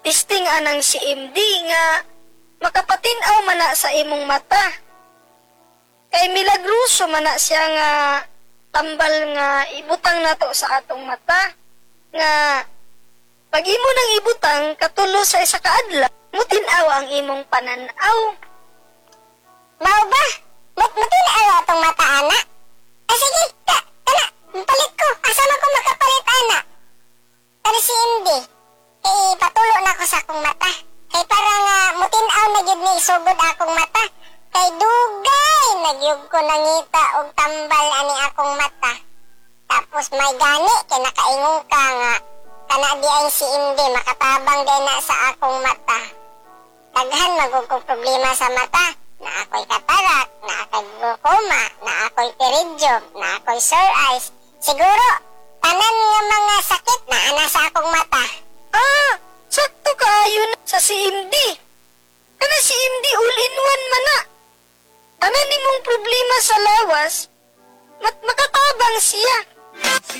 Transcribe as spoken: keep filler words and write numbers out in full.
testing anang si M D nga makapatin-aw man na sa imong mata. Kay milagroso man na siya nga tambal nga ibutang nato sa atong mata. Nga pag imo nang ibutang katulo sa isa ka adlaw, mutin-aw ang imong pananaw. Mao ba? Mut mutin-aw atong mata, ana? Ah, sige, ta, tana, palit ko. Asa man ko makapalit, ana? Pero si Indy, kay patulo na ko sa akong mata. Kay parang uh, mutin-aw na gyud ni isugod akong mata. Kay dugay nagyug ko nangita og tambal ani akong mata. Tapos may gani kay nakaingon ka nga kana di ay si Indy makatabang din na sa akong mata. Daghan magugog problema sa mata. Na ako'y katarak, na ako'y glaucoma, na ako'y pterygium, na ako'y sore eyes. Siguro, tanan nga mga sakit na ana sa akong mata. Ah, sakto kaayo na sa si M D. Kana si M D all-in-one man na. Tanan nimong problema sa lawas, mat makatabang siya.